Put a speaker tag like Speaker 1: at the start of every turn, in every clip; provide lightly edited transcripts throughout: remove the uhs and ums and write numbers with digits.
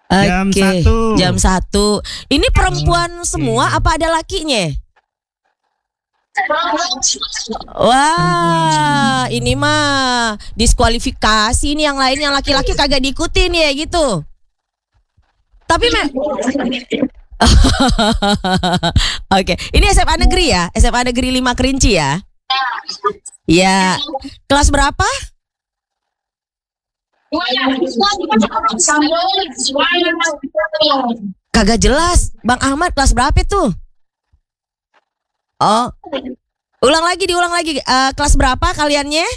Speaker 1: Jam
Speaker 2: Oke,
Speaker 1: 1.
Speaker 2: jam 1. Ini perempuan semua apa ada lakinya? Wah, ini mah diskualifikasi nih, yang lain yang laki-laki kagak diikutin ya gitu. Tapi Oke, ini SMA negeri ya? SMA negeri 5 Kerinci ya? Ya. Kelas berapa? Kagak jelas. Bang Ahmad kelas berapa tuh? Oh, diulang lagi. Kelas berapa kaliannya?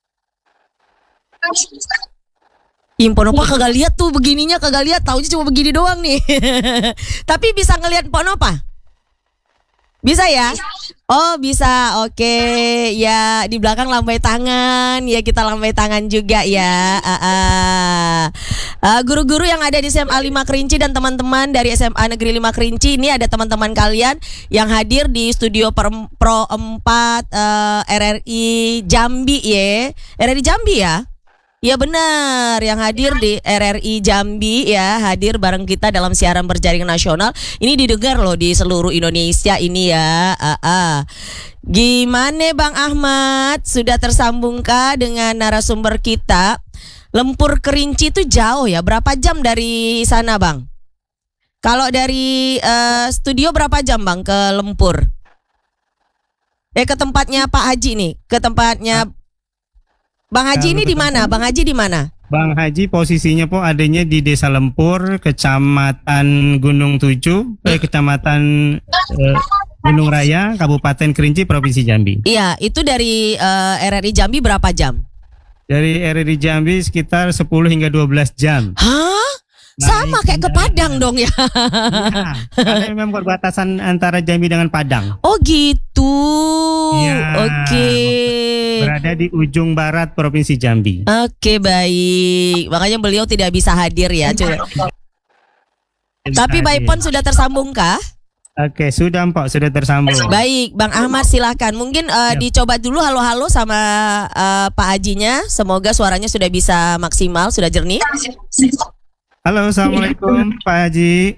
Speaker 2: Impon Opa kagak lihat tuh begininya, kagak lihat, taunya cuma begini doang nih. Tapi bisa ngelihat Impon Opa? Bisa ya? Oh bisa, oke. Ya di belakang lambai tangan, ya kita lambai tangan juga ya. Guru-guru yang ada di SMA 5 Kerinci dan teman-teman dari SMA Negeri 5 Kerinci, ini ada teman-teman kalian yang hadir di studio Pro 4 RRI Jambi ya. RRI Jambi ya? Ya benar, yang hadir di RRI Jambi ya, hadir bareng kita dalam siaran berjaring nasional. Ini didengar loh di seluruh Indonesia ini ya. Gimana Bang Ahmad? Sudah tersambungkah dengan narasumber kita? Lempur Kerinci itu jauh ya, berapa jam dari sana Bang? Kalau dari studio berapa jam Bang ke Lempur? Ke tempatnya Pak Haji nih, ke tempatnya Bang Haji ini di mana? Bang Haji di mana?
Speaker 1: Bang Haji posisinya adanya di Desa Lempur, Kecamatan Gunung Tujuh, Kecamatan Gunung Raya, Kabupaten Kerinci, Provinsi Jambi.
Speaker 2: Iya, itu dari RRI Jambi berapa jam?
Speaker 1: Dari RRI Jambi sekitar 10 hingga 12 jam.
Speaker 2: Hah? Sama kayak ke Padang dong ya?
Speaker 1: Ya, karena memang perbatasan antara Jambi dengan Padang.
Speaker 2: Oh gitu.
Speaker 1: Ya,
Speaker 2: Oke.
Speaker 1: Berada di ujung barat Provinsi Jambi.
Speaker 2: Oke, baik. Makanya beliau tidak bisa hadir ya. Coba. Tapi by phone sudah tersambungkah?
Speaker 1: Oke, sudah Mpok, sudah tersambung.
Speaker 2: Baik, Bang Ahmad silahkan. Mungkin dicoba dulu halo-halo sama Pak Hajinya. Semoga suaranya sudah bisa maksimal, sudah jernih.
Speaker 1: Halo, assalamualaikum Pak Haji.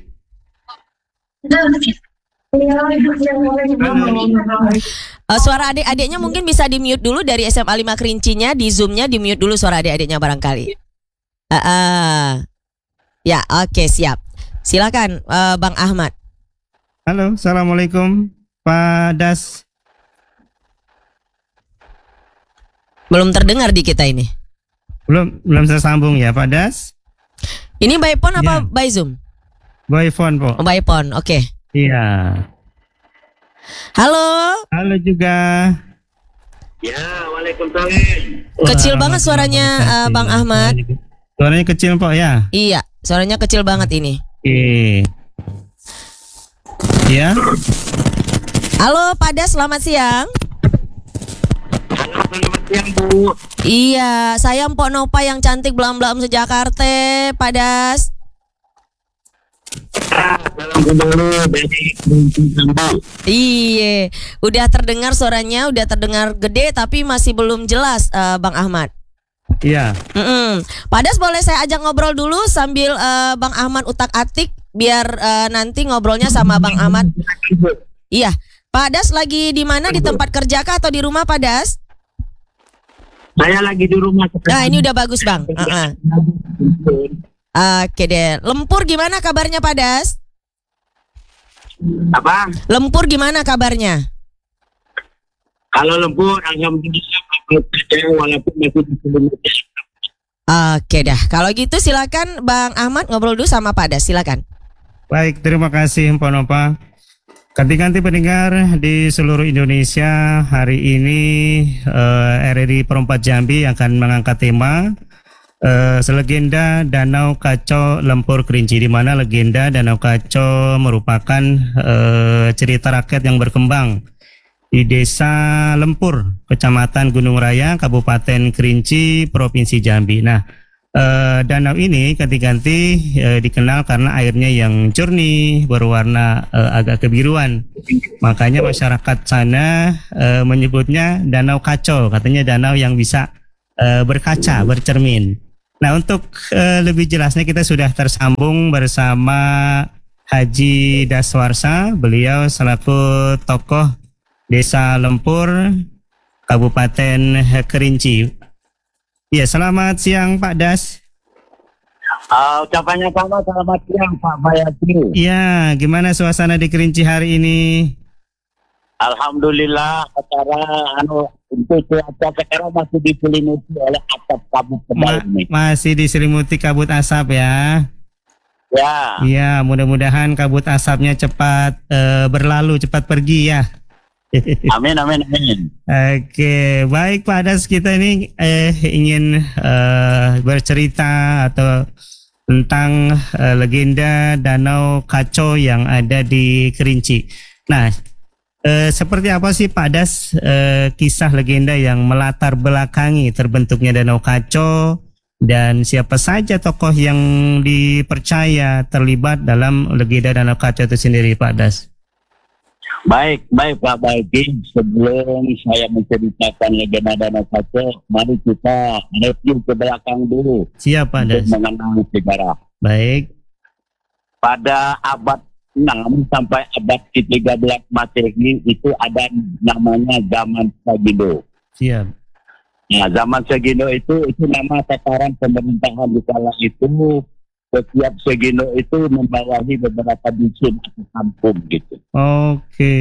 Speaker 2: Suara adik-adiknya mungkin bisa di mute dulu dari SMA 5 Kerincinya, di zoomnya di mute dulu suara adik-adiknya barangkali. Ya, oke, siap. Silakan Bang Ahmad.
Speaker 1: Halo, assalamualaikum Pak Das.
Speaker 2: Belum terdengar di kita ini.
Speaker 1: Belum tersambung ya Pak Das.
Speaker 2: Ini by phone apa by Zoom?
Speaker 1: By phone, Pak.
Speaker 2: Oh, by phone, oke.
Speaker 1: Iya.
Speaker 2: Halo.
Speaker 1: Halo juga.
Speaker 3: Ya, waalaikumsalam.
Speaker 2: Kecil banget suaranya Bang Ahmad.
Speaker 1: Suaranya kecil, Pak ya?
Speaker 2: Iya, suaranya kecil banget ini.
Speaker 1: Oke. Ya.
Speaker 2: Halo, Pada, selamat siang.
Speaker 3: Selamat siang, Bu.
Speaker 2: Iya, saya Mpok Nopa yang cantik belam-belam sejakarta, Padas.
Speaker 3: Salam dulu dari Jambi.
Speaker 2: Iya, udah terdengar suaranya, udah terdengar gede tapi masih belum jelas, Bang Ahmad.
Speaker 1: Iya.
Speaker 2: Padas, boleh saya ajak ngobrol dulu sambil Bang Ahmad utak-atik biar nanti ngobrolnya sama Bang Ahmad. Iya, Padas lagi di mana, di tempat kerja kah atau di rumah, Padas?
Speaker 3: Saya lagi di rumah.
Speaker 2: Nah, ini udah bagus, Bang. Oke deh. Lempur gimana kabarnya, Padas?
Speaker 3: Apa?
Speaker 2: Lempur gimana kabarnya?
Speaker 3: Kalau Lempur, alhamdulillah walaupun masih di sebelum.
Speaker 2: Oke dah. Kalau gitu silakan Bang Ahmad ngobrol dulu sama Padas, silakan.
Speaker 1: Baik, terima kasih Mpok Nopa. Ganti-ganti pendengar di seluruh Indonesia, hari ini RRI Pro 4 Jambi akan mengangkat tema selegenda Danau Kaco Lempur Kerinci, di mana legenda Danau Kaco merupakan cerita rakyat yang berkembang di Desa Lempur, Kecamatan Gunung Raya, Kabupaten Kerinci, Provinsi Jambi. Nah, danau ini ganti-ganti dikenal karena airnya yang jernih, berwarna agak kebiruan. Makanya masyarakat sana menyebutnya Danau Kaco, katanya danau yang bisa berkaca, bercermin. Nah, untuk lebih jelasnya kita sudah tersambung bersama Haji Daswarsa. Beliau selaku tokoh Desa Lempur, Kabupaten Kerinci. Ya, selamat siang Pak Das.
Speaker 3: Ucapannya sama, selamat siang Pak Bayati.
Speaker 1: Ya, gimana suasana di Kerinci hari ini?
Speaker 3: Alhamdulillah, acara untuk cuaca sekarang masih diselimuti oleh asap kabut tebal ini.
Speaker 1: Masih diselimuti kabut asap ya.
Speaker 3: Ya,
Speaker 1: Iya, mudah-mudahan kabut asapnya cepat berlalu, cepat pergi ya.
Speaker 3: amin, amin, amin.
Speaker 1: Oke, baik Pak Das, kita ini ingin bercerita atau tentang legenda Danau Kaco yang ada di Kerinci. Nah, seperti apa sih Pak Das kisah legenda yang melatar belakangi terbentuknya Danau Kaco, dan siapa saja tokoh yang dipercaya terlibat dalam legenda Danau Kaco itu sendiri Pak Das?
Speaker 3: Baik Pak Bayati, sebelum saya menceritakan legenda Danau Kaco, mari kita review ke belakang dulu
Speaker 1: Siap Pak
Speaker 3: untuk
Speaker 1: Das.
Speaker 3: mengenal sejarah.
Speaker 1: Baik.
Speaker 3: Pada abad 6 sampai abad ke-13 Masehi itu ada namanya zaman Sagino.
Speaker 1: Siap.
Speaker 3: Nah, zaman Sagino itu nama tataran pemerintahan di kala itu. Setiap Sagino itu membawahi beberapa dusun atau kampung gitu.
Speaker 1: Oke.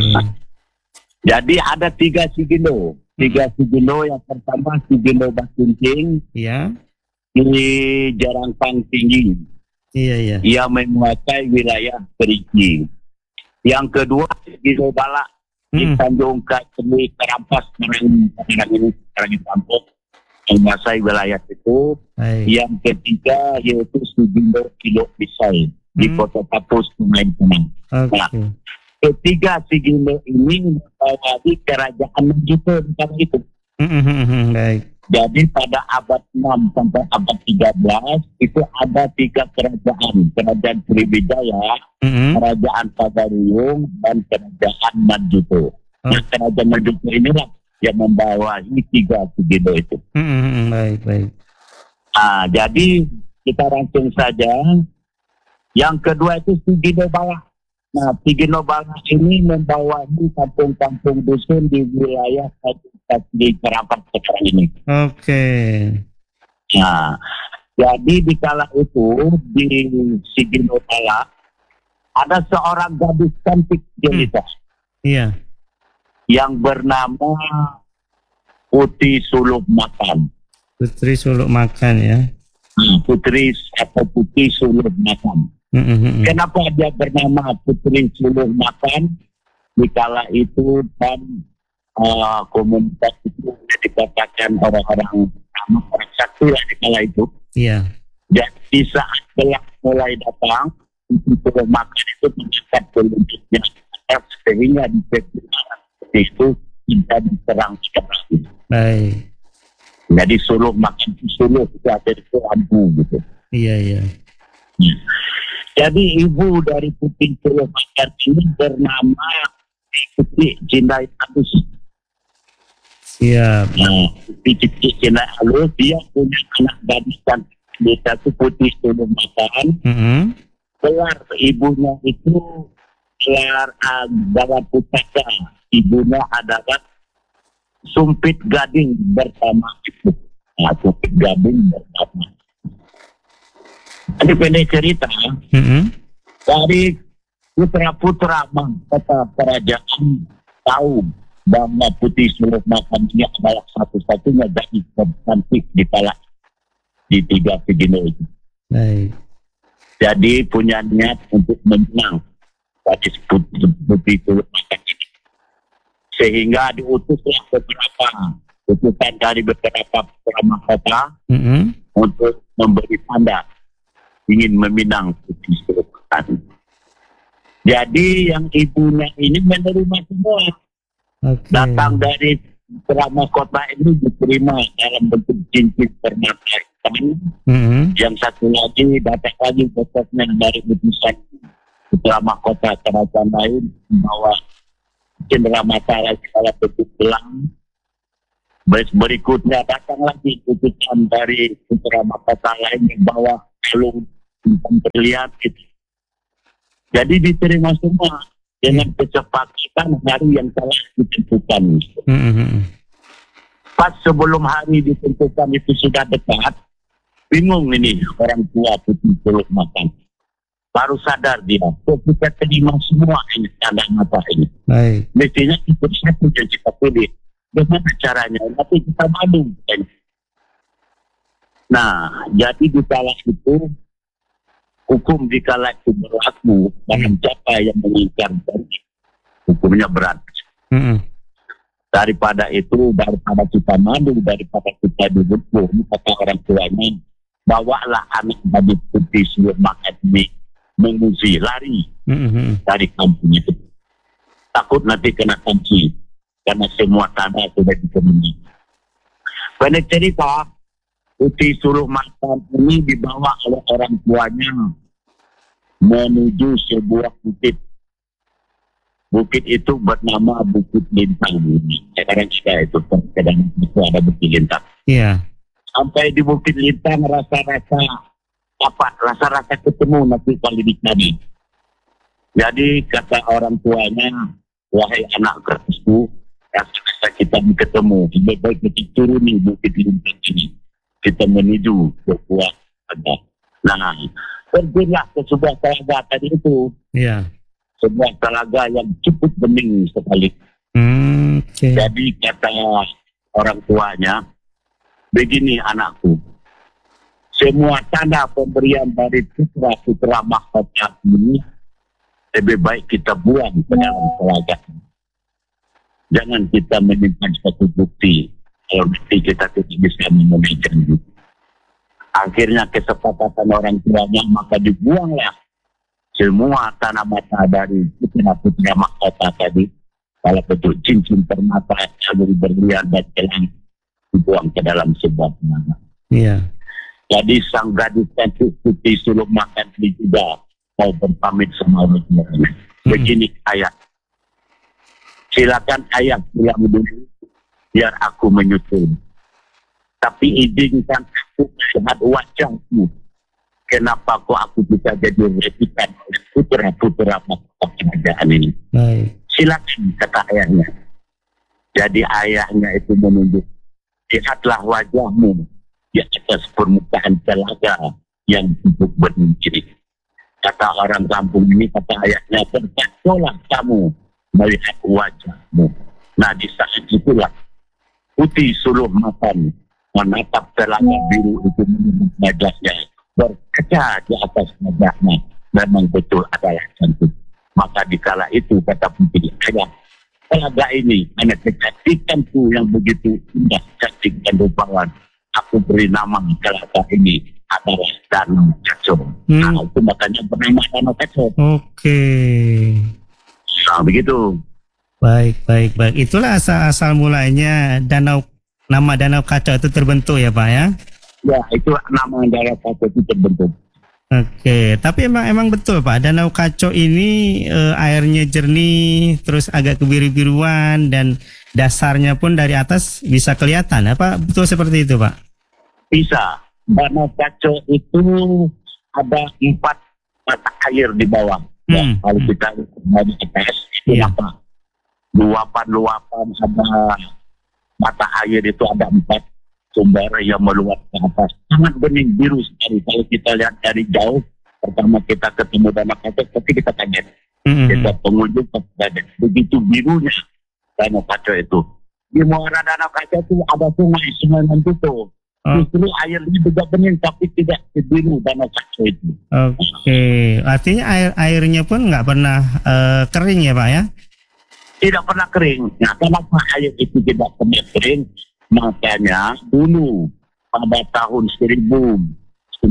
Speaker 3: Jadi ada 3 Sagino. 3 Sagino, yang pertama Sagino Basuncing
Speaker 1: Ya.
Speaker 3: di Jarangpang Tinggi.
Speaker 1: Iya.
Speaker 3: Ia menguasai wilayah Kerinci. Yang kedua Sagino Balak di Tanjung Kasemi Karampas, sekarang ini Kampung, menguasai wilayah itu.
Speaker 1: Baik.
Speaker 3: Yang ketiga yaitu Sagino Kilo Pisai di Kota Tapus, Sungai Pinang.
Speaker 1: Oke.
Speaker 3: Ketiga Sagino ini membawahi kerajaan Majuto di kala itu.
Speaker 1: Baik.
Speaker 3: Jadi pada abad 6 sampai abad 13 itu ada 3 kerajaan. Kerajaan Sriwijaya, Kerajaan Pagaruyung, dan Kerajaan Majuto. Nah, Kerajaan Majuto inilah yang membawahi 3 Sagino itu.
Speaker 1: Baik.
Speaker 3: Nah, jadi kita langsung saja. Yang kedua itu Sagino Balak. Nah, Sagino Balak ini membawahi kampung-kampung dusun di wilayah di Karampas sekarang ini.
Speaker 1: Oke.
Speaker 3: Nah, jadi di kala itu di Sagino Balak ada seorang gadis cantik jelita
Speaker 1: Iya.
Speaker 3: yang bernama Putri Suluk Makan.
Speaker 1: Putri Suluk Makan ya.
Speaker 3: Putri Suluk Makan. Kenapa dia bernama Putri Suluk Makan? Di kala itu dan komunitas itu dikatakan orang-orang sakti lah di kala itu.
Speaker 1: Iya.
Speaker 3: Jadi saat gelap mulai datang, Putri Suluk Makan itu mengangkat telunjuknya sehingga di itu tidak diserang sekarang.
Speaker 1: Baik.
Speaker 3: Jadi Suluk Makan Suluk itu ada itu abu gitu.
Speaker 1: Iya.
Speaker 3: Jadi ibu dari Putri Suluk Makan ini bernama Putri Jindai Alus.
Speaker 1: Siap.
Speaker 3: Nah, Putri Jindai Alus dia punya anak gadis dan dia itu Putri Suluk Makan. Gelar ibunya itu gelar Gawat Putaka. Ibunya adalah Sumpit Gading bersama ibu. Nah, Sumpit Gading bersama. Ini pendek cerita. Dari putra-putra mahkota kerajaan tahu bahwa Putri Suluk Makan ini adalah satu-satunya gadis cantik di kala di 3 Sagino itu.
Speaker 1: Baik.
Speaker 3: Jadi punya niat untuk menang gadis Putri Suluk Makan ini. Sehingga diutuslah beberapa utusan dari beberapa putra mahkota untuk memberi tanda ingin meminang Putri Suluk Makan. Jadi yang ibunya ini menerima semua. Datang dari putra mahkota ini diterima dalam bentuk cincin permata hitam. Yang satu lagi datang lagi besoknya dari utusan putra mahkota kerajaan lain membawa cendera mata lagi dalam bentuk gelang Berikutnya datang lagi putusan dari putra mahkota lain yang bawa kalung tentang berlian gitu. Jadi diterima semua dengan kecepatan hari yang telah ditentukan. Pas sebelum hari ditentukan itu sudah dekat, bingung ini orang tua putih Suluk Matan. Baru sadar dia, kok kita terima semua ini tanda mata ini.
Speaker 1: Baik.
Speaker 3: Mestinya itu satu yang kita pilih. Bagaimana caranya? Tapi kita malu. Nah, jadi di kala itu hukum di kala itu berlaku dan siapa yang mengingkarkan hukumnya berat. Daripada itu, daripada kita malu, daripada kita dihukum, kata orang tuanya, bawalah anak Nabi Putih Suluk Matan ini mengungsi, lari dari kampung itu. Takut nanti kena sanksi karena semua tanah sudah dipenuhi. Pendek cerita, Putih Suluk Matan ini dibawa oleh orang tuanya menuju sebuah bukit. Bukit itu bernama Bukit Lintang ini. Sekarang kita itu kadang itu ada Bukit Lintang.
Speaker 1: Iya.
Speaker 3: Sampai di Bukit Lintang rasa-rasa ketemu nanti kali dicari. Jadi kata orang tuanya, wahai anak kerasku, rasa-rasa kita ketemu. Lebih baik kita turun di Bukit Lintang ini. Kita menuju ke buah ada. Nah, pergilah ke sebuah telaga tadi itu.
Speaker 1: Iya.
Speaker 3: Sebuah telaga yang cukup bening sekali.
Speaker 1: Okay.
Speaker 3: Jadi kata orang tuanya, begini anakku, semua tanda pemberian dari putra-putra mahkota ini lebih baik kita buang ke dalam telaga. Jangan kita menyimpan satu bukti kalau nanti kita tidak bisa memenuhi janji. Akhirnya kesepakatan orang tuanya, maka dibuanglah semua tanah mata dari putra-putra mahkota tadi, kalau bentuk cincin permata, kalung berlian dan gelang, dibuang ke dalam sebuah telaga.
Speaker 1: Iya.
Speaker 3: Jadi sang gadis cantik Putih Suluk Matan ini juga mau berpamit sama orang tuanya. Begini ayah, silakan ayah pulang dulu biar aku menyusul. Tapi izinkan aku melihat wajahmu. Kenapa kok aku bisa jadi repikan oleh putra-putra mahkota kerajaan ini?
Speaker 1: Baik.
Speaker 3: Silakan, kata ayahnya. Jadi ayahnya itu menunjuk, lihatlah wajahmu di atas permukaan telaga yang cukup bening ini. Kata orang kampung ini, kata ayahnya, terpaksalah kamu melihat wajahmu. Nah, di saat itulah Putih Suluk Matan menatap telaga biru itu menunjuk wajahnya, berkaca di atas wajahnya, memang betul adalah cantik. Maka dikala itu kata Putih, ayah, telaga ini hanya kecantikanku yang begitu indah, cantik dan rupawan. Aku beri nama telaga ini adalah Danau Kaco. Nah, itu makanya bernama Danau Kaco.
Speaker 1: Oke.
Speaker 3: Nah, begitu.
Speaker 1: Baik. Itulah asal mulanya nama Danau Kaco itu terbentuk ya Pak ya?
Speaker 3: Ya, itu nama Danau Kaco itu terbentuk.
Speaker 1: Oke, tapi emang betul Pak, Danau Kaco ini airnya jernih, terus agak kebiru-biruan dan dasarnya pun dari atas bisa kelihatan. Apa betul seperti itu Pak?
Speaker 3: Bisa. Danau Kaco itu ada 4 mata air di bawah. Ya, kalau kita dari atas itu apa? Luapan ada mata air itu ada 4 sumber yang meluap ke atas. Sangat bening biru sekali. Kalau kita lihat dari jauh, pertama kita ketemu Danau Kaco, tapi kita kaget. Kita pengunjung kaget. Begitu birunya Danau Kaco itu. Di muara Danau Kaco itu ada sungai Mantuto. Justru air ini juga bening, tapi tidak sebiru Danau Kaco itu.
Speaker 1: Oke, artinya airnya pun nggak pernah kering ya Pak ya?
Speaker 3: Tidak pernah kering. Nah, kenapa air itu tidak pernah kering? Makanya dulu pada tahun 1956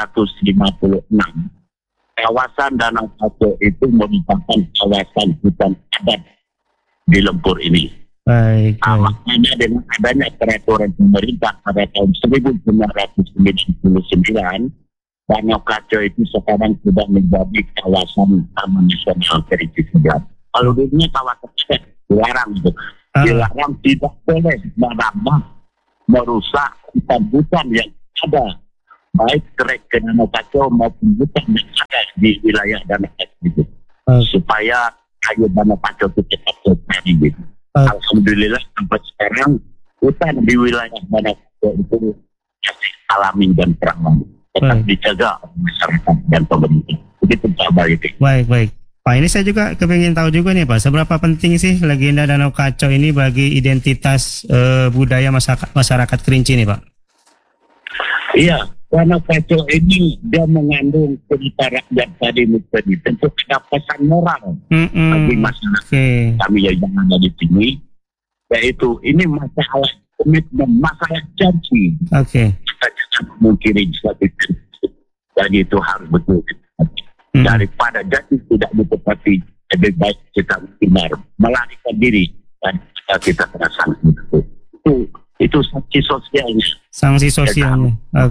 Speaker 3: kawasan Danau Kaco itu merupakan kawasan hutan adat di Lempur ini.
Speaker 1: Baik.
Speaker 3: Makanya dengan adanya peraturan pemerintah pada tahun 1999, Danau Kaco itu sekarang sudah menjadi kawasan Taman Nasional Kerinci Sebelah. Kalau dulunya kawasan adat dilarang itu. Dilarang, tidak boleh menambah merusak hutan-hutan yang ada, baik trek ke Danau Kacau maupun hutan yang ada di wilayah Danau Kacau itu, supaya kayu Danau Kacau itu tetap terjadi gitu. Alhamdulillah sampai sekarang hutan di wilayah Danau Kacau itu masih alami dan perawan, tetap dijaga oleh masyarakat dan pemerintah. Begitu Pak Baiti.
Speaker 1: Baik. Pak, ini saya juga kepingin tahu juga nih Pak, seberapa penting sih legenda Danau Kacau ini bagi identitas budaya masyarakat Kerinci nih Pak?
Speaker 3: Iya, Danau Kacau ini dia mengandung cerita rakyat tadi tadi. Tentu ada pesan moral bagi masyarakat kami yang ada di sini, yaitu ini masalah komitmen, masalah janji. Kita jangan memungkiri suatu janji, jadi itu harus betul. Daripada janji tidak ditepati, lebih baik kita benar melarikan diri dan kita kena sanksi. Itu sanksi sosialnya.
Speaker 1: Sanksi sosialnya.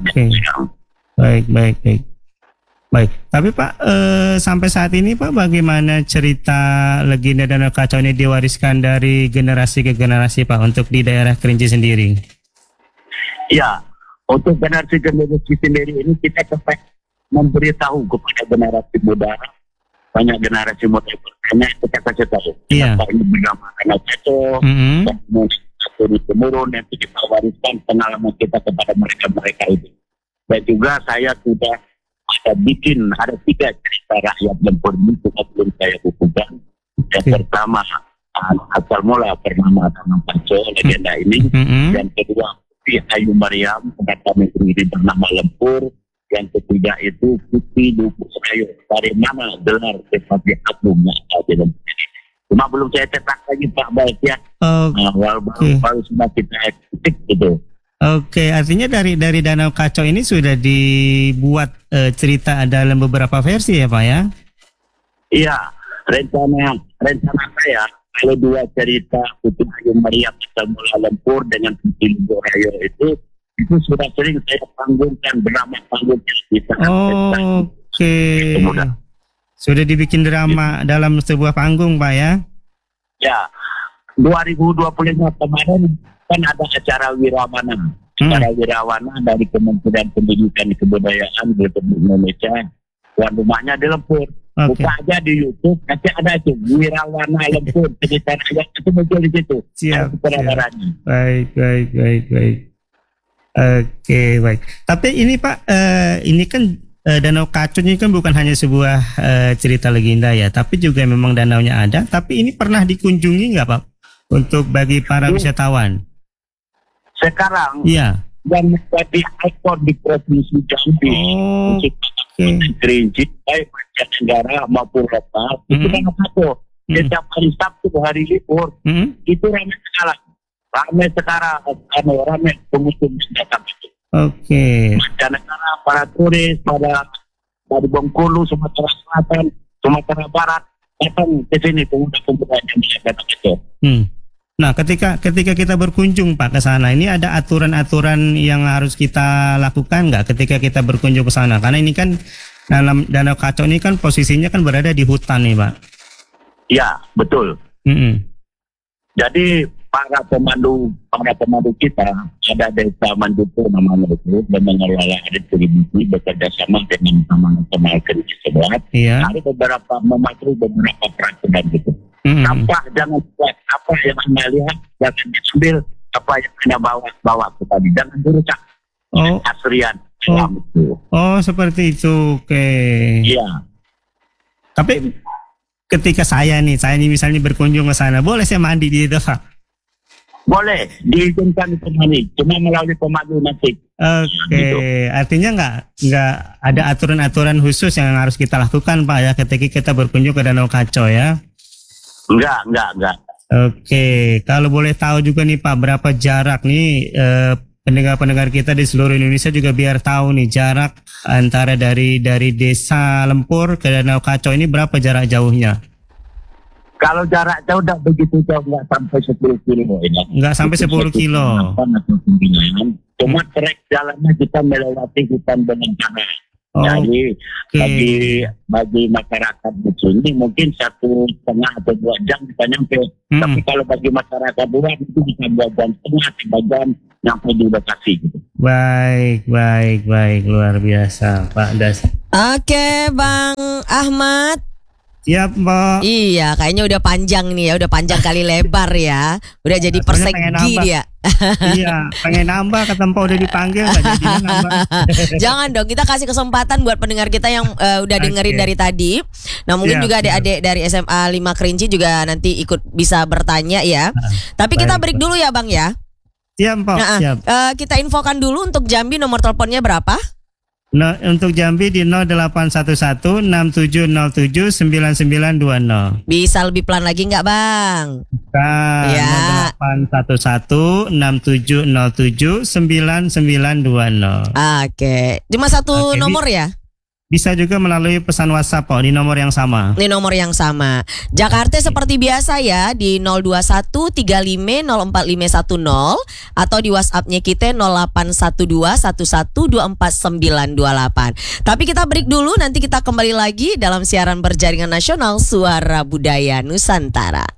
Speaker 1: Baik. Tapi Pak, sampai saat ini Pak, bagaimana cerita legenda Danau Kacau ini diwariskan dari generasi ke generasi Pak untuk di daerah Kerinci sendiri?
Speaker 3: Ya, untuk generasi sendiri ini kita cepat memberitahu kepada generasi muda, banyak generasi muda bertanya, kita kasih tahu. Kenapa ini bernama Danau Kacau, turun-temurun, nanti kita wariskan pengalaman kita kepada mereka itu. Dan juga saya sudah ada 3 cerita rakyat lempur ini belum saya bukukan. Yang pertama asal mula bernama Danau Kacau, legenda ini. Yang kedua Putri Ayu Mariam, pendatang negeri bernama Lempur. Yang ketiga itu Putri Lubuk Rayo, dari mana gelar sebagai agungnya di Lempur ini. Cuma belum saya cetak lagi Pak Baik ya. Baru sudah kita eksekutif gitu.
Speaker 1: Oke, artinya dari Danau Kacau ini sudah dibuat cerita dalam beberapa versi ya Pak ya? Iya,
Speaker 3: rencana saya kalau 2 cerita Putri Ayu Mariam asal mula Lempur dengan Putri Lubuk Rayo itu sudah sering saya panggungkan drama panggung kita.
Speaker 1: Sudah dibikin drama dalam sebuah panggung Pak ya?
Speaker 3: Ya, 2025 kemarin kan ada acara Wirawana. Acara Wirawana dari Kementerian Pendidikan dan Kebudayaan Republik Indonesia. Tuan rumahnya di Lempur. Buka aja di YouTube, nanti ada itu Wirawana Lempur, cerita rakyat itu muncul di situ.
Speaker 1: Siap. Baik. Oke, baik. Tapi ini Pak, ini kan Danau Kacau ini kan bukan hanya sebuah cerita legenda ya, tapi juga memang danaunya ada. Tapi ini pernah dikunjungi nggak Pak untuk bagi para wisatawan?
Speaker 3: Sekarang,
Speaker 1: dan
Speaker 3: menjadi ikon di provinsi Jambi, Kerinci, baik mancanegara maupun lokal, itu Danau Kacau. Setiap hari Sabtu, hari libur, itu ramai sekali. Ramai pengunjung datang itu. Mancanegara, para turis, dari Bengkulu, Sumatera Selatan, Sumatera Barat datang ke sini pemuda-pemuda yang bisa datang itu.
Speaker 1: Nah, ketika kita berkunjung Pak ke sana, ini ada aturan-aturan yang harus kita lakukan nggak ketika kita berkunjung ke sana? Karena ini kan dalam Danau Kacau ini kan posisinya kan berada di hutan nih Pak.
Speaker 3: Ya, betul. Jadi para pemandu kita ada desa Mandupo namanya itu dan mengelola distribusi bekerja sama dengan teman-teman Kerinci sebelah. Ada beberapa memakai beberapa peraturan gitu. Sampah jangan buat, apa yang Anda lihat jangan diambil, apa yang Anda bawa ke tadi jangan dirusak. Asrian alam itu.
Speaker 1: Seperti itu.
Speaker 3: Iya.
Speaker 1: Tapi ketika saya nih misalnya berkunjung ke sana, boleh saya mandi di itu Pak?
Speaker 3: Boleh, diizinkan itu mandi, cuma melalui pemandu nanti.
Speaker 1: Gitu. Artinya nggak ada aturan-aturan khusus yang harus kita lakukan Pak ya ketika kita berkunjung ke Danau Kacau ya?
Speaker 3: Enggak.
Speaker 1: Kalau boleh tahu juga nih Pak, berapa jarak nih pendengar-pendengar kita di seluruh Indonesia juga biar tahu nih jarak antara dari desa Lempur ke Danau Kacau ini berapa jarak jauhnya?
Speaker 3: Kalau jarak jauh tidak begitu jauh, nggak sampai 10 kilo.
Speaker 1: Nggak sampai 10 kilo.
Speaker 3: Cuma trek jalannya kita melewati hutan belantara. Jadi bagi masyarakat di sini mungkin 1,5 atau 2 jam kita nyampe. Tapi kalau bagi masyarakat luar itu bisa 2 jam setengah, 3 jam nyampe di lokasi gitu.
Speaker 1: Baik, luar biasa Pak Das.
Speaker 2: Oke, Bang Ahmad.
Speaker 1: Siap, Mbak.
Speaker 2: Iya, kayaknya udah panjang nih ya, udah panjang kali lebar ya. Udah jadi
Speaker 1: Soalnya pengen
Speaker 2: persegi
Speaker 1: nambah.
Speaker 2: dia.
Speaker 1: Iya, pengen nambah kata Mbak udah dipanggil nggak jadi nambah.
Speaker 2: Jangan dong, kita kasih kesempatan buat pendengar kita yang udah dengerin
Speaker 1: Oke.
Speaker 2: dari tadi. Nah, mungkin
Speaker 1: Siap,
Speaker 2: juga adik-adik dari SMA 5 Kerinci juga nanti ikut bisa bertanya ya. Tapi kita
Speaker 1: baik,
Speaker 2: break dulu ya, Bang ya.
Speaker 1: Siap, Mbak.
Speaker 2: Nah,
Speaker 1: Siap.
Speaker 2: kita infokan dulu untuk Jambi nomor teleponnya berapa?
Speaker 1: No, untuk Jambi di 0811 6707 9920.
Speaker 2: Bisa lebih pelan lagi nggak, Bang?
Speaker 1: Nah,
Speaker 2: Ya.
Speaker 1: 0811 6707 9920.
Speaker 2: Oke, cuma satu
Speaker 1: Oke,
Speaker 2: nomor ya?
Speaker 1: Bisa juga melalui pesan WhatsApp Pak di nomor yang sama.
Speaker 2: Ini nomor yang sama. Jakarta seperti biasa ya di 021 35 04510 atau di WhatsAppnya kita 0812 1124 928. Tapi kita break dulu, nanti kita kembali lagi dalam siaran berjaringan nasional Suara Budaya Nusantara.